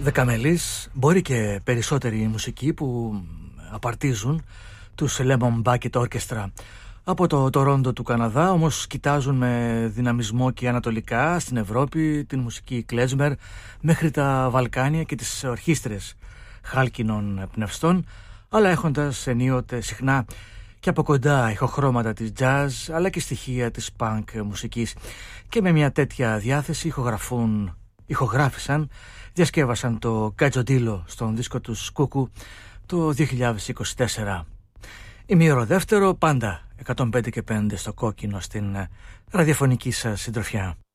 Δεκαμελής, μπορεί και περισσότεροι μουσικοί που απαρτίζουν τους Lemon Bucket Orchestra από το Τορόντο του Καναδά, όμως κοιτάζουν με δυναμισμό και ανατολικά στην Ευρώπη την μουσική κλέζμερ μέχρι τα Βαλκάνια και τις ορχήστρες χάλκινων πνευστών, αλλά έχοντας ενίοτε συχνά και από κοντά ηχοχρώματα της jazz αλλά και στοιχεία της punk μουσικής, και με μια τέτοια διάθεση ηχογράφησαν, διασκεύασαν το Γκατζοντίλο στον δίσκο του Σκούκου το 2024. Ημίωρο δεύτερο, πάντα 105 και 5 στο κόκκινο στην ραδιοφωνική σας συντροφιά.